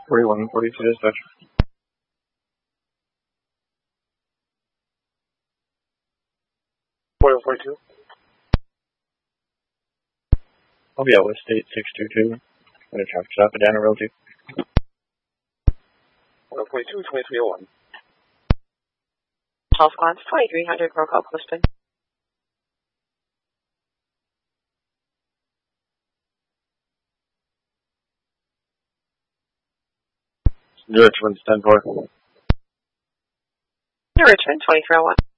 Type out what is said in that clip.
4142 dispatch. I'll be out with State 622. I'm going to traffic stop at Dana Realty. 4142, 2301. Health Lines 2300, Brocal Posted. New Richmond 10-4. New Richmond 2301.